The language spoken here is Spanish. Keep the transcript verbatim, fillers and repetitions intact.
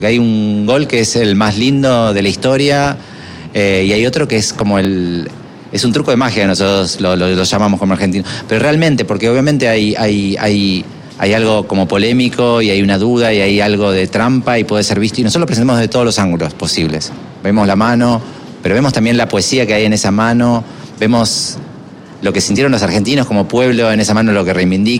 Hay un gol que es el más lindo de la historia eh, y hay otro que es como el... Es un truco de magia, nosotros lo, lo, lo llamamos como argentinos. Pero realmente, porque obviamente hay, hay, hay, hay algo como polémico y hay una duda y hay algo de trampa y puede ser visto. Y nosotros lo presentamos de todos los ángulos posibles. Vemos la mano, pero vemos también la poesía que hay en esa mano. Vemos lo que sintieron los argentinos como pueblo en esa mano, lo que reivindica.